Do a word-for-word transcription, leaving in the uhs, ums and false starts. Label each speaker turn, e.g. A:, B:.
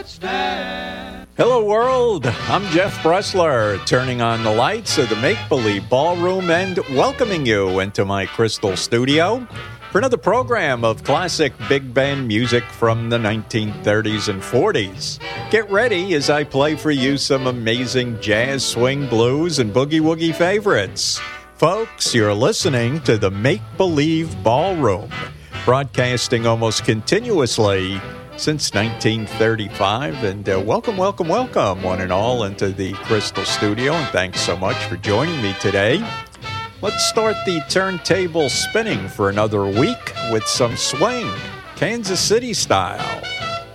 A: Hello, world. I'm Jeff Bressler, turning on the lights of the Make-Believe Ballroom and welcoming you into my crystal studio for another program of classic big band music from the nineteen thirties and forties. Get ready as I play for you some amazing jazz, swing, blues, and boogie-woogie favorites. Folks, you're listening to the Make-Believe Ballroom, broadcasting almost continuously since nineteen thirty-five, and uh, welcome, welcome, welcome, one and all, into the Crystal Studio, and thanks so much for joining me today. Let's start the turntable spinning for another week with some swing, Kansas City style.